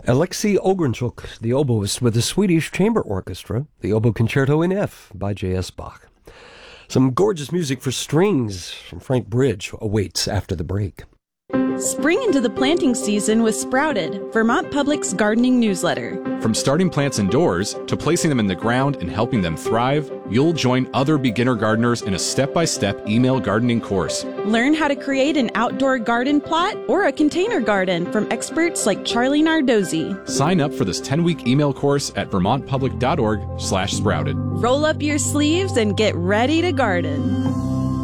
Alexei Ogrenchuk, the oboist with the Swedish Chamber Orchestra, the Oboe Concerto in F by J.S. Bach. Some gorgeous music for strings from Frank Bridge awaits after the break. Spring into the planting season with Sprouted, Vermont Public's gardening newsletter. From starting plants indoors to placing them in the ground and helping them thrive, you'll join other beginner gardeners in a step-by-step email gardening course. Learn how to create an outdoor garden plot or a container garden from experts like Charlie Nardozzi. Sign up for this 10-week email course at vermontpublic.org/sprouted. Roll up your sleeves and get ready to garden.